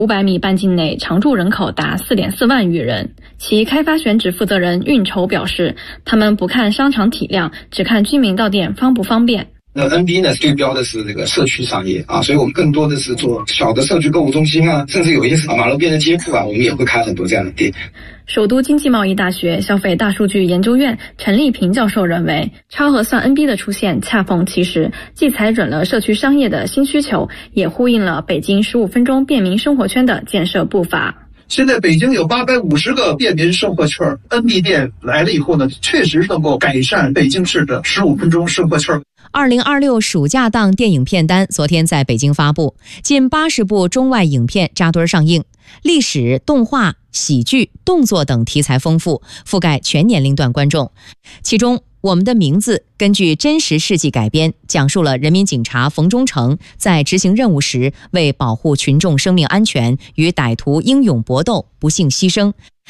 500米半径内常住人口达4.4万余人。其开发选址负责人运筹表示，他们不看商场体量，只看居民到店方不方便。 NB 呢对标的是这个社区商业啊，所以我们更多的是做小的社区购物中心啊，甚至有一些马路边的街铺啊，我们也会开很多这样的店。 首都经济贸易大学消费大数据研究院陈立平教授认为，超核算 NB 的出现恰逢其时，既踩准了社区商业的新需求，也呼应了北京15分钟便民生活圈的建设步伐。 现在北京有850个便民生活圈 ，NB 店来了以后呢，确实能够改善北京市的15分钟生活圈。 2026暑假档电影片单昨天在北京发布，近80部中外影片扎堆上映，历史、动画、喜剧、动作等题材丰富，覆盖全年龄段观众。其中我们的名字根据真实事迹改编，讲述了人民警察冯忠诚在执行任务时为保护群众生命安全与歹徒英勇搏斗，不幸牺牲。